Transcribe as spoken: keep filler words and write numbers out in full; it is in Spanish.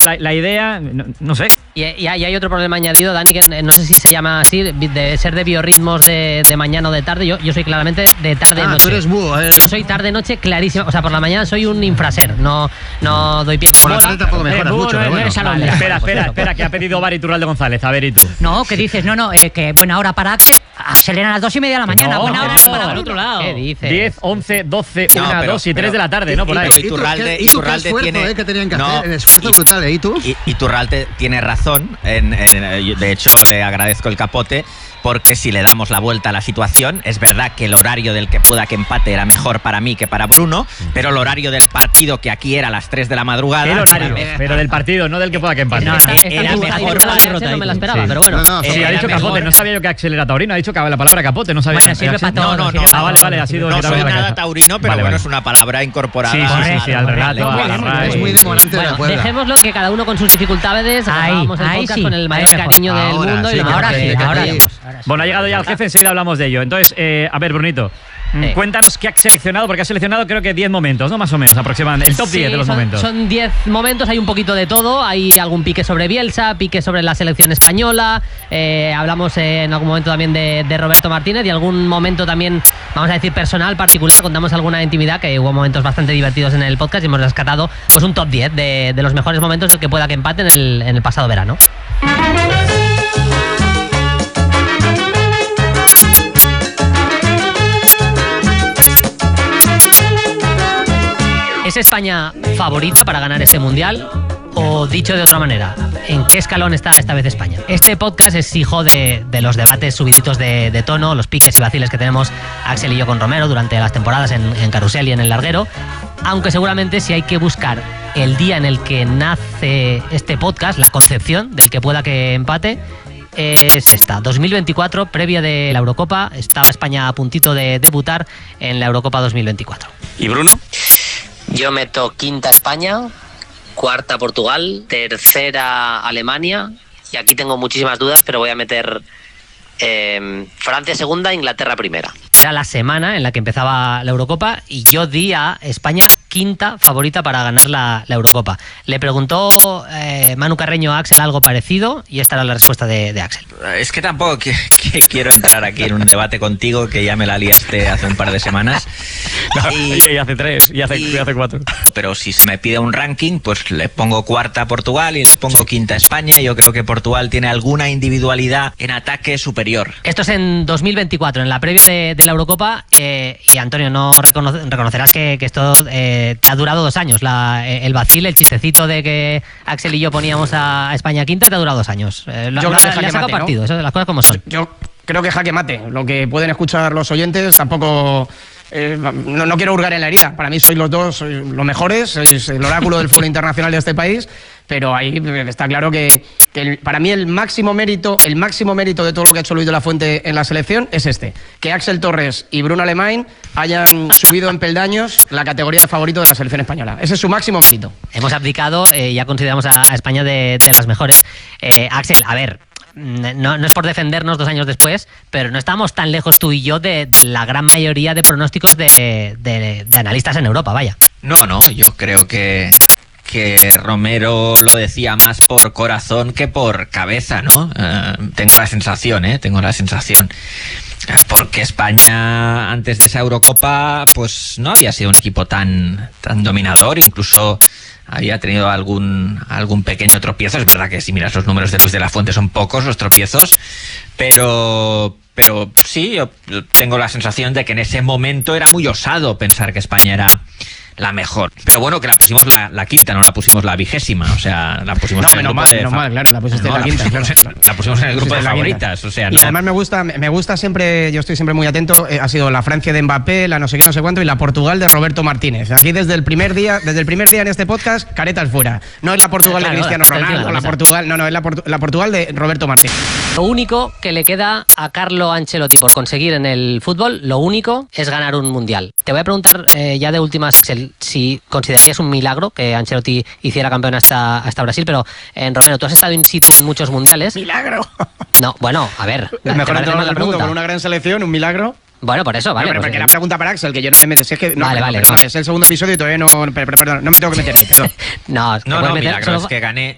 la, la idea, no, no sé. Y, y hay otro problema añadido, Dani, que no sé si se llama así, de ser de biorritmos de, de mañana o de tarde. Yo, yo soy claramente de tarde-noche. Ah, tú eres búho, eh. Yo soy tarde-noche clarísimo. O sea, por la mañana soy un infraser. No, no doy pie con Por la tarde tampoco mejoras eh, mucho, no, pero no bueno. eres Vale, espera, pues espera, eso, espera, que ha pedido Bar Iturralde González. A ver, ¿y tú? No, ¿qué dices? No, no, eh, que buena hora para Axel. Axel era a las dos y media de la mañana. no, buena hora no, para al Bruno. otro lado. ¿Qué dices? diez, once, doce, No, una, pero- dos y tres pero- de la tarde, ¿no? Por ahí. Pero Iturralde, ¿Y tú qué Iturralde esfuerzo, tiene... eh, que tenían que No, hacer? El esfuerzo y- brutal, ¿eh? ¿Y tú? Y, Iturralde tiene razón, en, en- de hecho le agradezco el capote, porque si le damos la vuelta a la situación, es verdad que el horario del que pueda que empate era mejor para mí que para Bruno, pero el horario del partido, que aquí era a las tres de la madrugada... El horario, era- pero del partido, no del que pueda que empate. No, no, Esta- esta era dibujada- mejor dibujada de para Axel no me la esperaba, Sí. pero bueno. No, no, Sí, Era ha dicho mejor- capote, no sabía yo que Axel era taurino, ha dicho la palabra capote, no sabía. Bueno, sirve para todo. No, no, sirve no. para Ah, vale, todo. vale, ha sido... No que te soy había la nada cabeza. taurino, pero Vale, bueno, vale. es una palabra incorporada. Sí, sí, sí, sí, al relato, a la Es RAE. muy demorante de la Bueno, Puebla. dejémoslo que cada uno con sus dificultades. Ahí, Acabamos el ahí podcast sí, con el mayor ahí mejor. cariño del Ahora mundo sí, y lo ahora mejor sí, que ahora queríamos. Bueno, ha llegado ya el jefe, enseguida hablamos de ello. Entonces, eh, a ver, Brunito, mm, Sí. cuéntanos qué has seleccionado, porque has seleccionado creo que diez momentos, ¿no? Más o menos, aproximadamente. El top Sí, diez de los son, momentos. Son diez momentos, hay un poquito de todo. Hay algún pique sobre Bielsa, pique sobre la selección española. eh, hablamos eh, en algún momento también de, de Roberto Martínez y algún momento también, vamos a decir, personal, particular. Contamos alguna intimidad, que hubo momentos bastante divertidos en el podcast y hemos rescatado pues un top diez de, de los mejores momentos del que pueda que empate en el, en el pasado verano. ¿Es España favorita para ganar este mundial? O dicho de otra manera, ¿en qué escalón está esta vez España? Este podcast es hijo de, de los debates subiditos de, de tono, los piques y vaciles que tenemos Axel y yo con Romero durante las temporadas en, en Carrusel y en El Larguero. Aunque seguramente si hay que buscar el día en el que nace este podcast, la concepción del que pueda que empate, es esta, dos mil veinticuatro, previa de la Eurocopa. Estaba España a puntito de debutar en la Eurocopa dos mil veinticuatro. ¿Y Bruno? Yo meto quinta España, cuarta Portugal, tercera Alemania, y aquí tengo muchísimas dudas, pero voy a meter eh, Francia segunda, Inglaterra primera. Era la semana en la que empezaba la Eurocopa y yo di a España quinta favorita para ganar la, la Eurocopa. Le preguntó eh, Manu Carreño a Axel algo parecido y esta era la respuesta de, de Axel. Es que tampoco que, que quiero entrar aquí en un debate contigo, que ya me la liaste hace un par de semanas. Y, y hace tres, y hace, y- y hace cuatro. Pero si se me pide un ranking, pues le pongo cuarta a Portugal y le pongo quinta a España. Yo creo que Portugal tiene alguna individualidad en ataque superior. Esto es en dos mil veinticuatro, en la previa de, de la Eurocopa, eh, y Antonio, no recono- reconocerás que, que esto eh, te ha durado dos años. La, eh, el vacil, el chistecito de que Axel y yo poníamos a España quinta te ha durado dos años. Eh, lo, Yo lo- creo que le jaque ha sacado mate, ¿no? partido, eso de las cosas como son. Yo creo que jaque mate. Lo que pueden escuchar los oyentes tampoco... eh, no, no quiero hurgar en la herida. Para mí sois los dos sois los mejores, sois el oráculo del fútbol internacional de este país, pero ahí está claro que, que el- para mí el máximo mérito, el máximo mérito de todo lo que ha hecho Luis de la Fuente en la selección es este, que Axel Torres y Bruno Alemany hayan subido en peldaños la categoría de favorito de la selección española. Ese es su máximo mérito. Hemos abdicado, eh, ya consideramos a, a España de, de las mejores. Eh, Axel, a ver, no, no es por defendernos dos años después, pero no estamos tan lejos tú y yo de, de la gran mayoría de pronósticos de, de, de analistas en Europa, vaya. No, no, yo creo que, que Romero lo decía más por corazón que por cabeza, ¿no? Eh, tengo la sensación, ¿eh? Tengo la sensación. Eh, Porque España, antes de esa Eurocopa, pues no había sido un equipo tan, tan dominador, incluso había tenido algún, algún pequeño tropiezo. Es verdad que si miras los números de Luis de la Fuente son pocos los tropiezos, pero... Pero sí, yo tengo la sensación de que en ese momento era muy osado pensar que España era la mejor. Pero bueno, que la pusimos la, la quinta, no la pusimos la vigésima. O sea, la pusimos No, en el menos grupo mal, de menos fa- mal, claro, la pusiste No, en la quinta, pusimos, claro. La pusimos en el grupo de Pusiste la quinta. favoritas, o sea, Y no. además me gusta, me gusta siempre, yo estoy siempre muy atento, eh, ha sido la Francia de Mbappé, la no sé qué, no sé cuánto, y la Portugal de Roberto Martínez. Aquí desde el primer día, desde el primer día en este podcast, caretas fuera. No es la Portugal Claro, de Cristiano está encima de Ronaldo, la la mesa. Portugal, no, no, es la, Portu- la Portugal de Roberto Martínez. Lo único que le queda a Carlo Ancelotti por conseguir en el fútbol, lo único es ganar un mundial. Te voy a preguntar eh, ya de últimas, Axel, si considerarías un milagro que Ancelotti hiciera campeón hasta, hasta Brasil, pero en Romero, tú has estado in situ en muchos mundiales. ¡Milagro! No, bueno, a ver. El ¿te mejor parece entrenador mal la del mundo, pregunta? con una gran selección, un milagro. Bueno, por eso, vale. Pero, pero pues, que eh, la pregunta para Axel, que yo no me meto. Si es que, no, Vale, perdón, vale, perdón, no. es el segundo episodio y todavía no, per- per- perdón, no me tengo que meter ahí, perdón. no, te No, puedes no, meter milagro, solo- es que gané,